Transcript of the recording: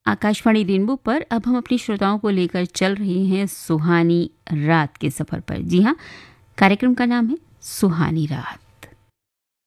Akashvani rainbow पर अब हम अपनी श्रोताओं को लेकर चल रहे हैं सुहानी रात के सफर पर। जी हाँ, कार्यक्रम का नाम है सुहानी रात।